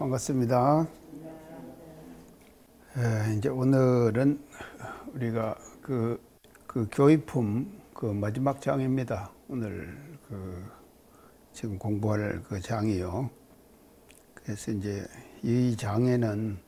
반갑습니다. 이제 오늘은 우리가 그 교의품 마지막 장입니다. 오늘 지금 공부할 그 장이요. 그래서 이제 이 장에는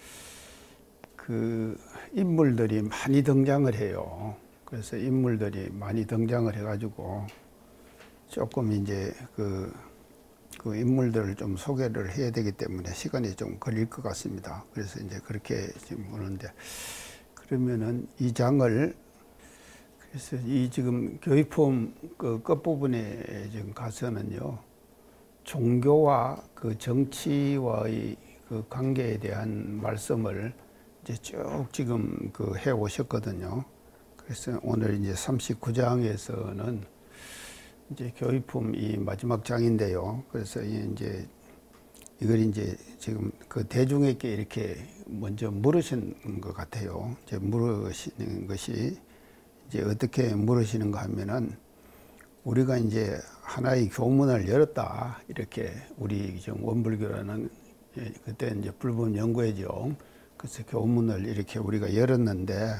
그 인물들이 많이 등장을 해요. 그래서 인물들이 많이 등장을 해가지고 조금 이제 그 인물들을 좀 소개를 해야 되기 때문에 시간이 좀 걸릴 것 같습니다. 그래서 이제 그렇게 지금 보는데, 그러면은 이 장을, 그래서 이 지금 교의품 그 끝부분에 지금 가서는요, 종교와 그 정치와의 그 관계에 대한 말씀을 이제 쭉 지금 해 오셨거든요. 그래서 오늘 이제 39장에서는 이제 교의품 이 마지막 장인데요. 그래서 이제 이걸 이제 지금 그 대중에게 이렇게 먼저 물으신 것 같아요. 이제 물으시는 것이 이제 어떻게 물으시는가 하면은, 우리가 이제 하나의 교문을 열었다, 이렇게 우리 지금 원불교라는, 그때 이제 불법 연구회죠. 그래서 교문을 이렇게 우리가 열었는데,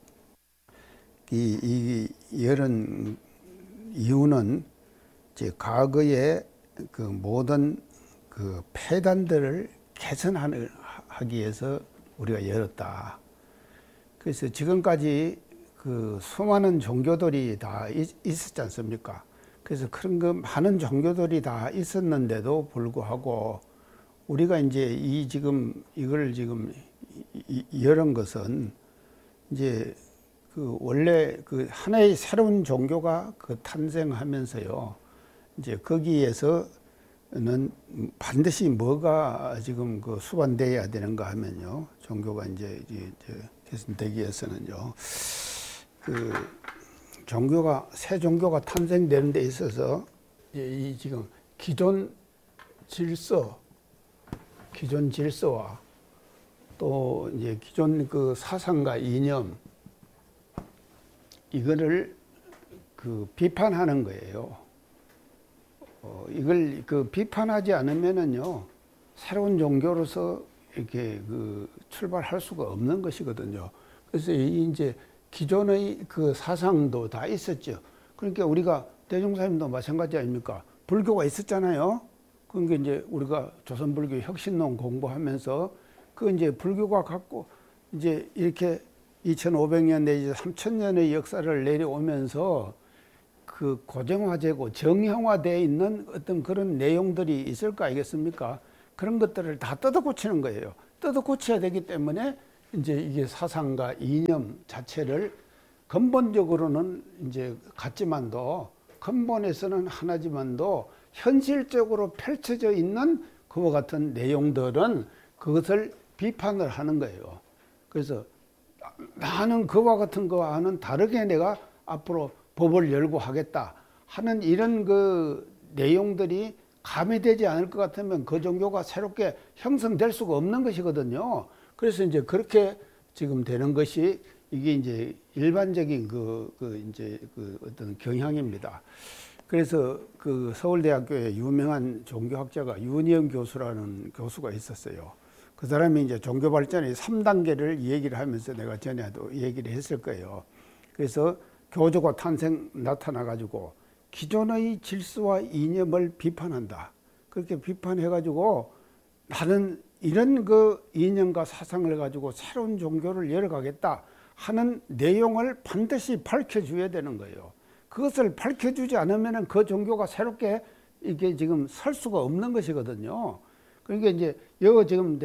이 열은 이유는 이제 과거의 그 모든 그 폐단들을 개선하기 위해서 우리가 열었다. 그래서 지금까지 그 수많은 종교들이 다 있었지 않습니까? 그래서 그런 그 많은 종교들이 다 있었는데도 불구하고 우리가 이제 이걸 지금 열은 것은 이제 그 원래 그 하나의 새로운 종교가 그 탄생하면서요, 이제 거기에서는 반드시 뭐가 지금 그 수반되어야 되는가 하면요, 종교가 이제 개선되기 위해서는요, 그 종교가, 새 종교가 탄생되는 데 있어서 이 지금 기존 질서와 또 이제 기존 그 사상과 이념, 이거를 그 비판하는 거예요. 이걸 그 비판하지 않으면은요, 새로운 종교로서 이렇게 그 출발할 수가 없는 것이거든요. 그래서 이제 기존의 그 사상도 다 있었죠. 그러니까 우리가 대종사님도 마찬가지 아닙니까? 불교가 있었잖아요. 그러니까 이제 우리가 조선불교 혁신론 공부하면서 그 이제 불교가 갖고 이제 이렇게 2500년 내지 3000년의 역사를 내려오면서 그 고정화되고 정형화되어 있는 어떤 그런 내용들이 있을 거 아니겠습니까? 그런 것들을 다 뜯어고치는 거예요. 뜯어고쳐야 되기 때문에 이제 이게 사상과 이념 자체를 근본적으로는 이제 같지만도, 근본에서는 하나지만도 현실적으로 펼쳐져 있는 그와 같은 내용들은 그것을 비판을 하는 거예요. 그래서 나는 그와 같은 거와는 다르게 내가 앞으로 법을 열고 하겠다 하는 이런 그 내용들이 가미되지 않을 것 같으면 그 종교가 새롭게 형성될 수가 없는 것이거든요. 그래서 이제 그렇게 지금 되는 것이 이게 이제 일반적인 이제 어떤 경향입니다. 그래서 그 서울대학교에 유명한 종교학자가 윤희영 교수라는 교수가 있었어요. 그 사람이 이제 종교 발전의 3단계를 얘기를 하면서 내가 전에도 얘기를 했을 거예요. 그래서 교조가 나타나가지고 기존의 질서와 이념을 비판한다. 그렇게 비판해가지고 나는 이런 그 이념과 사상을 가지고 새로운 종교를 열어가겠다 하는 내용을 반드시 밝혀줘야 되는 거예요. 그것을 밝혀주지 않으면 그 종교가 새롭게 이게 지금 설 수가 없는 것이거든요. 그러니까 이제 여기 지금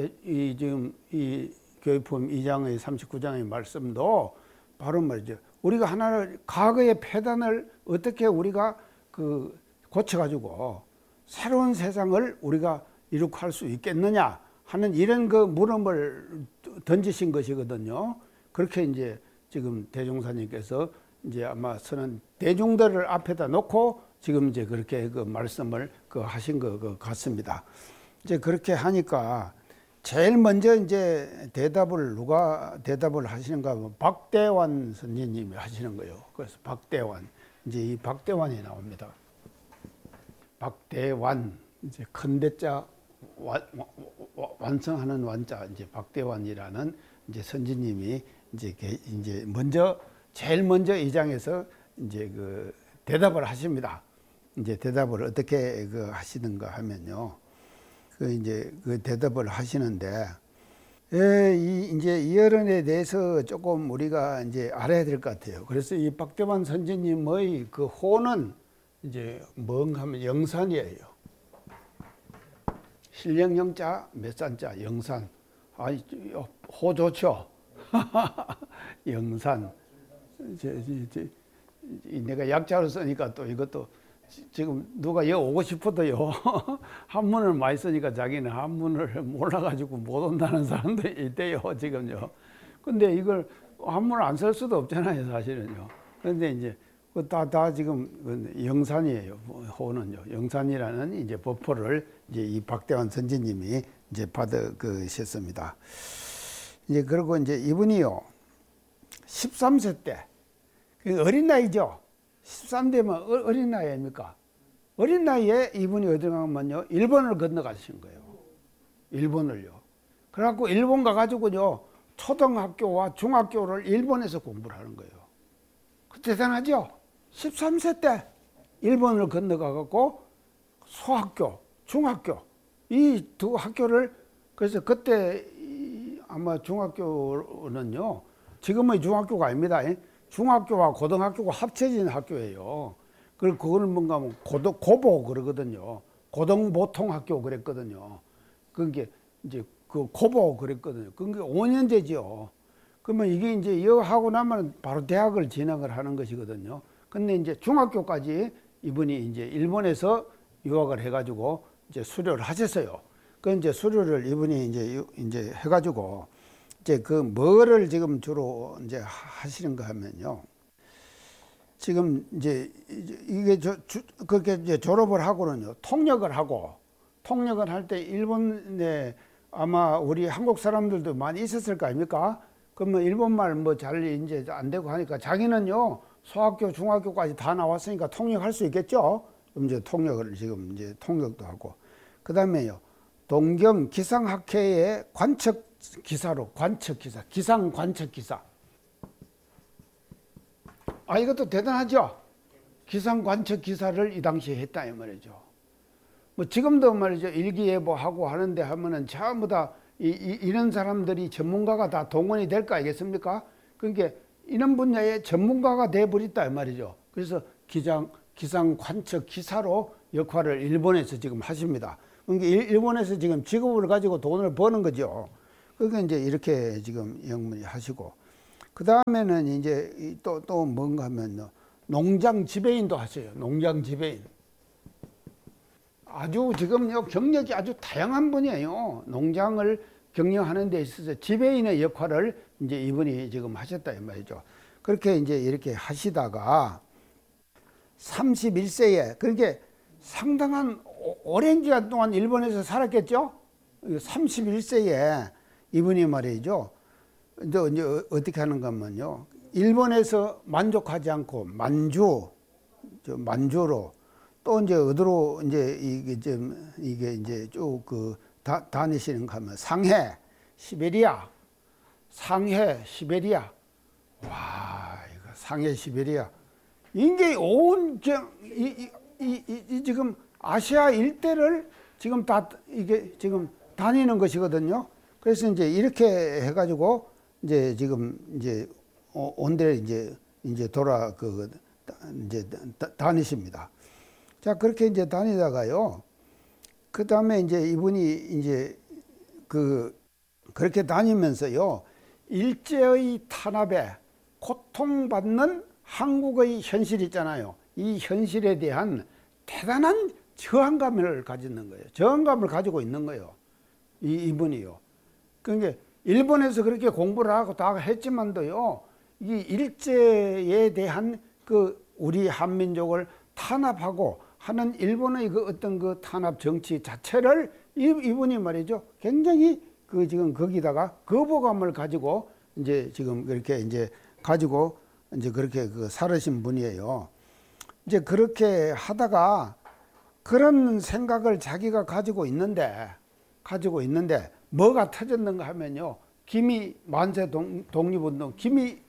이 교의품 2장의 39장의 말씀도 바로 말이죠. 우리가 하나를, 과거의 폐단을 어떻게 우리가 그 고쳐가지고 새로운 세상을 우리가 이룩할 수 있겠느냐 하는 이런 그 물음을 던지신 것이거든요. 그렇게 이제 지금 대종사님께서 이제 아마 서는 대중들을 앞에다 놓고 지금 이제 그렇게 그 말씀을 하신 것 같습니다. 이제 그렇게 하니까 제일 먼저 이제 누가 대답을 하시는가 하면 박대환 선생님이 하시는 거예요. 그래서 박대환, 이제 이 박대환이 나옵니다. 박대환, 이제 큰 대자 완성하는 완자 이제 박대환이라는 이제 선지님이 이제 먼저 제일 먼저 이 장에서 이제 그 대답을 하십니다. 이제 대답을 어떻게 그 하시는가 하면요. 그 이제 그 대답을 하시는데 이제 이 어른에 대해서 조금 우리가 이제 알아야 될 것 같아요. 그래서 이 박대환 선지님의 그 호는 이제 뭔가 하면 영산이에요. 신령영자 몇 산자 영산. 아니 호 좋죠. 영산. 내가 약자로 쓰니까 또 이것도 지금 누가 여기 오고 싶어도요. 한문을 많이 쓰니까 자기는 한문을 몰라가지고 못 온다는 사람도 있대요. 지금요. 근데 이걸 한문을 안 쓸 수도 없잖아요. 사실은요. 근데 이제 다 지금 영산이에요. 호는요. 영산이라는 이제 법호를 이제 이 박대환 선지님이 이제 받으셨습니다. 이제 그리고 이제 이분이요. 13세 때 어린 나이죠. 13대면 어린 나이 아닙니까? 어린 나이에 이분이 어디 가면요. 일본을 건너가신 거예요. 일본을요. 그래갖고 일본 가가지고요. 초등학교와 중학교를 일본에서 공부를 하는 거예요. 그 대단하죠? 13세 때 일본을 건너가갖고 소학교, 중학교 이 두 학교를 그래서 그때 아마 중학교는요. 지금의 중학교가 아닙니다. 중학교와 고등학교가 합쳐진 학교예요. 그리고 그거는 뭔가 하면 고보 그러거든요. 고등보통학교 그랬거든요. 그게 이제 그 고보 그랬거든요. 그게 5년제죠. 그러면 이게 이제 이거 하고 나면 바로 대학을 진학을 하는 것이거든요. 근데 이제 중학교까지 이분이 이제 일본에서 유학을 해가지고 이제 수료를 하셨어요. 그 이제 수료를 이분이 이제 해가지고 이제 그 뭐를 지금 주로 이제 하시는가 하면요. 지금 이제 이게 그렇게 이제 졸업을 하고는요. 통역을 할 때 일본에 아마 우리 한국 사람들도 많이 있었을 거 아닙니까? 그러면 일본말 뭐 잘 이제 안 되고 하니까 자기는요. 소학교, 중학교까지 다 나왔으니까 통역할 수 있겠죠? 그럼 이제 통역을 지금 이제 통역도 하고. 그 다음에요. 동경 기상학회의 관측기사로, 기상관측기사. 이것도 대단하죠? 기상관측기사를 이 당시에 했다, 이 말이죠. 뭐 지금도 말이죠. 일기예보하고 하는데 하면은 전부 다 이런 사람들이 전문가가 다 동원이 될 거 아니겠습니까? 그러니까 이런 분야의 전문가가 돼버렸다, 이 말이죠. 그래서 기상관측기사로 역할을 일본에서 지금 하십니다. 그러니까 일본에서 지금 직업을 가지고 돈을 버는 거죠. 그러니까 이제 이렇게 지금 영문이 하시고. 그 다음에는 이제 또 뭔가 하면 농장 지배인도 하세요. 농장 지배인. 아주 지금요, 경력이 아주 다양한 분이에요. 농장을 경영하는 데 있어서 지배인의 역할을 이제 이분이 지금 하셨다, 이 말이죠. 그렇게 이제 이렇게 하시다가 31세에, 그러니까 상당한 오랜 기간 동안 일본에서 살았겠죠? 31세에 이분이 말이죠. 이제 어떻게 하는가 하면요. 일본에서 만족하지 않고 만주로 또 이제 어디로 이제 이게 이제 쭉 다니시는가 하면 상해, 시베리아. 와, 이거 상해, 시베리아. 이게 온 지금 아시아 일대를 지금 다 이게 지금 다니는 것이거든요. 그래서 이제 이렇게 해가지고 이제 지금 이제 온데 이제 돌아 이제 다니십니다. 자, 그렇게 이제 다니다가요. 그 다음에 이제 이분이 이제 그렇게 다니면서요. 일제의 탄압에 고통받는 한국의 현실 있잖아요. 이 현실에 대한 대단한 저항감을 가지는 거예요. 저항감을 가지고 있는 거예요. 이분이요. 그러니까 일본에서 그렇게 공부를 하고 다 했지만도요. 이 일제에 대한 우리 한민족을 탄압하고 하는 일본의 어떤 탄압 정치 자체를 이분이 말이죠. 굉장히 지금 거기다가 거부감을 가지고 이제 지금 그렇게 이제 가지고 이제 그렇게 살으신 분이에요. 이제 그렇게 하다가 그런 생각을 자기가 가지고 있는데 가지고 있는데 뭐가 터졌는가 하면요. 김이 만세 독립운동, 김이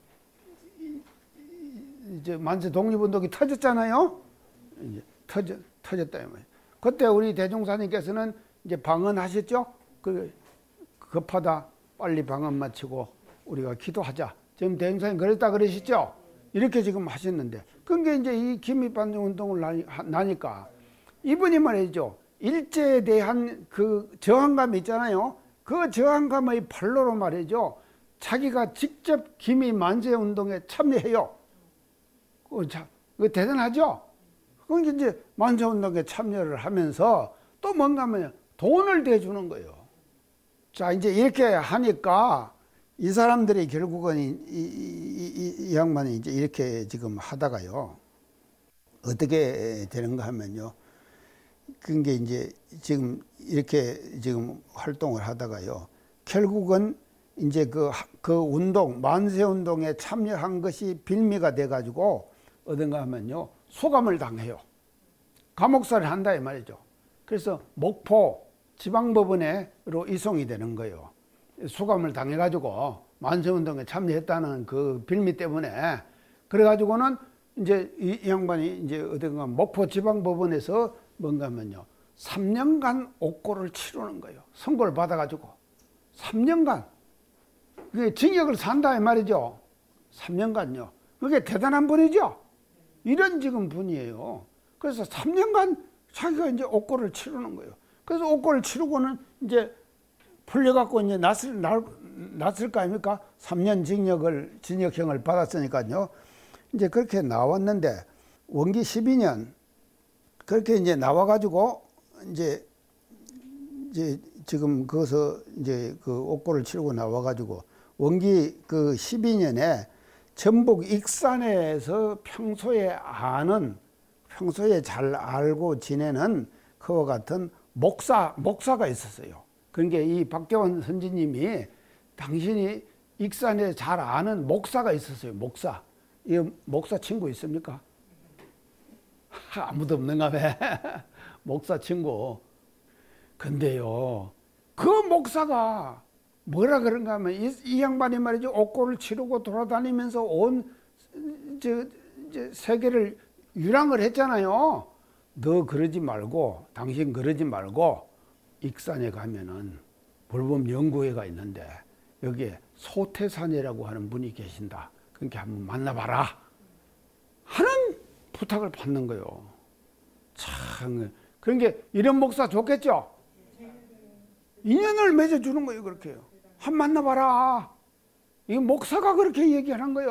이제 만세 독립운동이 터졌잖아요. 이제 터졌다 이 말이에요. 그때 우리 대종사님께서는 이제 방언하셨죠. 그 급하다, 빨리 방언 마치고 우리가 기도하자. 지금 대종사님 그랬다 그러셨죠. 이렇게 지금 하셨는데, 그게 이제 이 김입반정운동을 나니까 이분이 말이죠. 일제에 대한 그 저항감이 있잖아요. 그 저항감의 발로로 말이죠. 자기가 직접 김이 만세운동에 참여해요. 그거 대단하죠? 그러니까 이제 만세운동에 참여를 하면서 또 뭔가 하면 돈을 대주는 거예요. 자, 이제 이렇게 하니까 이 사람들이 결국은 이 양반이 이제 이렇게 지금 하다가요. 어떻게 되는가 하면요. 그게 이제 지금 이렇게 지금 활동을 하다가요. 결국은 이제 그 운동, 만세운동에 참여한 것이 빌미가 돼가지고 어딘가 하면요. 소감을 당해요. 감옥살이를 한다 이 말이죠. 그래서 목포 지방법원으로 이송이 되는 거예요. 수감을 당해가지고 만세운동에 참여했다는 그 빌미 때문에. 그래가지고는 이제 이 양반이 이제 어딘가 목포 지방법원에서 뭔가 하면요. 3년간 옥고를 치르는 거예요. 선고를 받아가지고. 3년간. 그게 징역을 산다 이 말이죠. 3년간요. 그게 대단한 분이죠. 이런 지금 분이에요. 그래서 3년간 자기가 이제 옥고를 치르는 거예요. 그래서 옥고를 치르고는 이제 풀려갖고 이제 났을 거 아닙니까? 3년 징역형을 받았으니까요. 이제 그렇게 나왔는데, 원기 12년, 그렇게 이제 나와가지고, 이제 지금 거기서 이제 그 옥고를 치르고 나와가지고, 원기 그 12년에 전북 익산에서 평소에 잘 알고 지내는 그와 같은 목사가 있었어요. 그러니까 이 박대원 선지님이 당신이 익산에 잘 아는 목사가 있었어요. 목사. 이 목사 친구 있습니까? 아무도 없는가 봐. 목사 친구. 근데요, 그 목사가 뭐라 그런가 하면 이 양반이 말이죠. 옥고를 치르고 돌아다니면서 온 세계를 유랑을 했잖아요. 너 그러지 말고, 당신 그러지 말고, 익산에 가면은 불법 연구회가 있는데 여기에 소태산이라고 하는 분이 계신다. 그러니까 한번 만나봐라 하는 부탁을 받는 거예요. 참, 그러니까 이런 목사 좋겠죠? 인연을 맺어주는 거예요. 그렇게 한번 만나봐라. 이 목사가 그렇게 얘기하는 거예요.